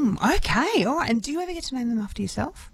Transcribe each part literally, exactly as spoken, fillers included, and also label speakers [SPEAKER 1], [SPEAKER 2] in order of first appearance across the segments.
[SPEAKER 1] Mm, okay, all right. And do you ever get to name them after yourself?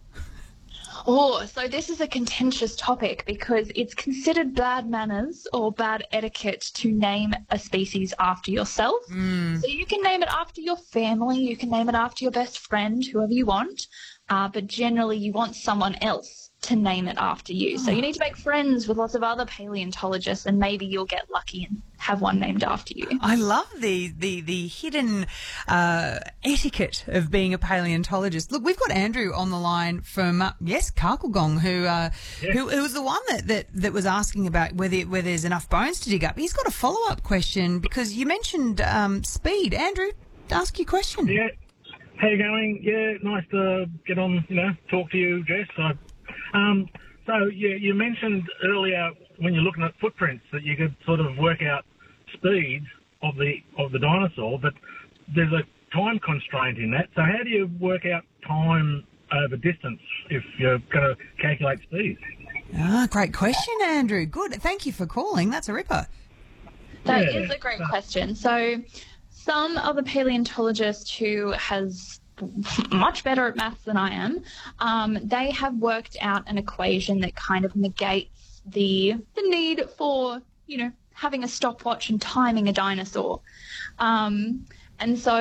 [SPEAKER 2] Oh, so this is a contentious topic because it's considered bad manners or bad etiquette to name a species after yourself.
[SPEAKER 1] Mm.
[SPEAKER 2] So you can name it after your family, you can name it after your best friend, whoever you want, uh, but generally you want someone else to name it after you. So you need to make friends with lots of other paleontologists and maybe you'll get lucky and have one named after you.
[SPEAKER 1] I love the the, the hidden uh, etiquette of being a paleontologist. Look, we've got Andrew on the line from, uh, yes, Karkagong, who, uh,
[SPEAKER 3] yeah.
[SPEAKER 1] who who was the one that, that, that was asking about whether, whether there's enough bones to dig up. He's got a follow-up question because you mentioned um, speed. Andrew, ask your question.
[SPEAKER 3] Yeah. How you going? Yeah, nice to get on, you know, talk to you, Jess. I, um, so you, you mentioned earlier when you're looking at footprints that you could sort of work out speed of the of the dinosaur, but there's a time constraint in that. So how do you work out time over distance if you're going to calculate speed?
[SPEAKER 1] Ah, great question, Andrew. Good. Thank you for calling. That's a ripper.
[SPEAKER 2] That
[SPEAKER 3] Yeah.
[SPEAKER 2] is a great question. So some of the paleontologists who has much better at maths than I am, um, they have worked out an equation that kind of negates the the need for, you know, having a stopwatch and timing a dinosaur. Um, and so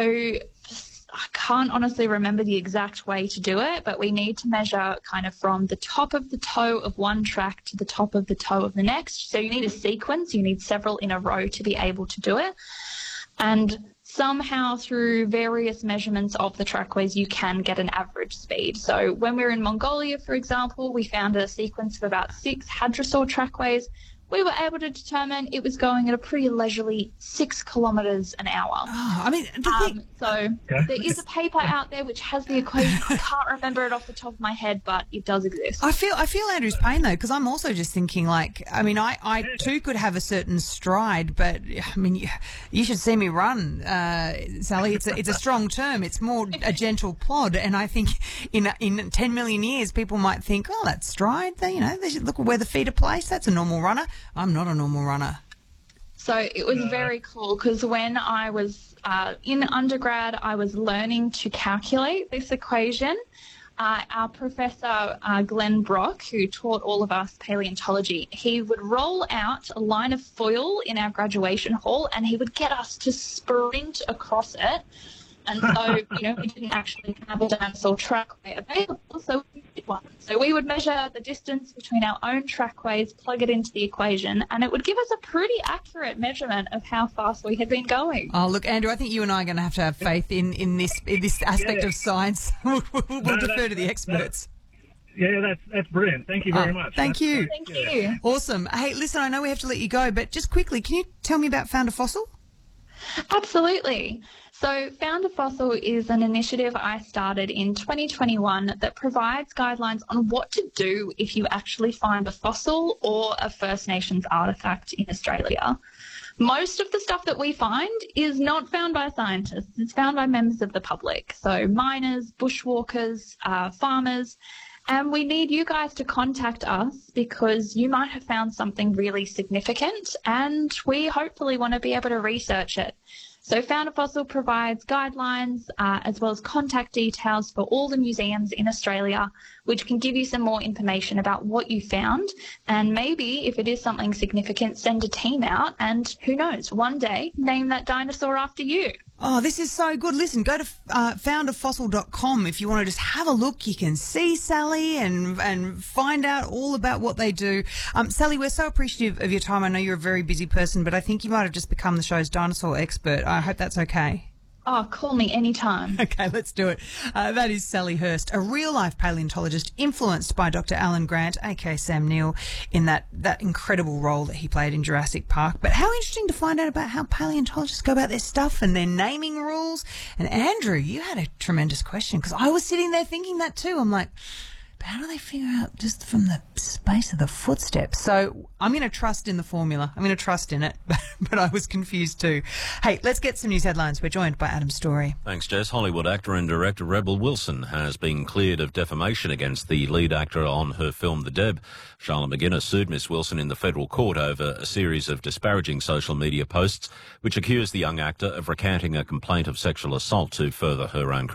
[SPEAKER 2] I can't honestly remember the exact way to do it, but we need to measure kind of from the top of the toe of one track to the top of the toe of the next. So you need a sequence, you need several in a row to be able to do it. And somehow through various measurements of the trackways, you can get an average speed. So when we were in Mongolia, for example, we found a sequence of about six hadrosaur trackways. We were able to determine it was going at a pretty leisurely six kilometres an hour.
[SPEAKER 1] Oh, I mean, the thing,
[SPEAKER 2] Um, so there is a paper out there which has the equation. I can't remember it off the top of my head, but it does exist.
[SPEAKER 1] I feel I feel Andrew's pain though, because I'm also just thinking like, I mean, I, I too could have a certain stride, but I mean, you, you should see me run, uh, Sally. It's a, it's a strong term. It's more a gentle plod, and I think in in ten million years, people might think, oh, that's stride. They, you know, they should look at where the feet are placed. That's a normal runner. I'm not a normal runner.
[SPEAKER 2] So it was very cool because when I was uh, in undergrad, I was learning to calculate this equation. Uh, our professor, uh, Glenn Brock, who taught all of us paleontology, he would roll out a line of foil in our graduation hall and he would get us to sprint across it. And so, you know, we didn't actually have a dinosaur trackway available, so we did one. So we would measure the distance between our own trackways, plug it into the equation, and it would give us a pretty accurate measurement of how fast we had been going.
[SPEAKER 1] Oh, look, Andrew, I think you and I are going to have to have faith in, in this in this aspect
[SPEAKER 3] Yeah.
[SPEAKER 1] of science. We'll, we'll, we'll
[SPEAKER 3] No,
[SPEAKER 1] defer
[SPEAKER 3] that-
[SPEAKER 1] to the experts.
[SPEAKER 3] Yeah, that's that's brilliant. Thank you very
[SPEAKER 1] Oh,
[SPEAKER 3] much.
[SPEAKER 1] thank
[SPEAKER 3] That's
[SPEAKER 1] you.
[SPEAKER 3] great.
[SPEAKER 2] Thank
[SPEAKER 3] Yeah.
[SPEAKER 2] you.
[SPEAKER 1] Awesome. Hey, listen, I know we have to let you go, but just quickly, can you tell me about Found a Fossil?
[SPEAKER 2] Absolutely. So Found a Fossil is an initiative I started in twenty twenty-one that provides guidelines on what to do if you actually find a fossil or a First Nations artefact in Australia. Most of the stuff that we find is not found by scientists. It's found by members of the public, so miners, bushwalkers, uh, farmers. And we need you guys to contact us because you might have found something really significant and we hopefully want to be able to research it. So Found a Fossil provides guidelines uh, as well as contact details for all the museums in Australia, which can give you some more information about what you found. And maybe if it is something significant, send a team out and who knows, one day name that dinosaur after you.
[SPEAKER 1] Oh, this is so good. Listen, go to uh, found a fossil dot com if you want to just have a look. You can see Sally and and find out all about what they do. Um, Sally, we're so appreciative of your time. I know you're a very busy person, but I think you might have just become the show's dinosaur expert. I hope that's okay.
[SPEAKER 2] Oh, call me anytime.
[SPEAKER 1] Okay, let's do it. Uh, that is Sally Hurst, a real-life paleontologist influenced by Doctor Alan Grant, aka Sam Neill, in that, that incredible role that he played in Jurassic Park. But how interesting to find out about how paleontologists go about their stuff and their naming rules. And Andrew, you had a tremendous question because I was sitting there thinking that too. I'm like, but how do they figure out just from the space of the footsteps? So I'm going to trust in the formula. I'm going to trust in it, but I was confused too. Hey, let's get some news headlines. We're joined by Adam Story.
[SPEAKER 4] Thanks, Jess. Hollywood actor and director Rebel Wilson has been cleared of defamation against the lead actor on her film The Deb. Charlotte McGuinness sued Miss Wilson in the federal court over a series of disparaging social media posts which accused the young actor of recanting a complaint of sexual assault to further her own career.